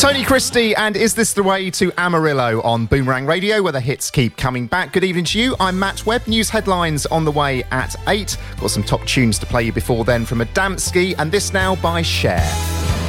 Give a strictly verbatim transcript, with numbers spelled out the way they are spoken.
Tony Christie and Is This the Way to Amarillo on Boomerang Radio, where the hits keep coming back. Good evening to you. I'm Matt Webb. News headlines on the way at eight. Got some top tunes to play you before then from Adamski, and this now by Cher.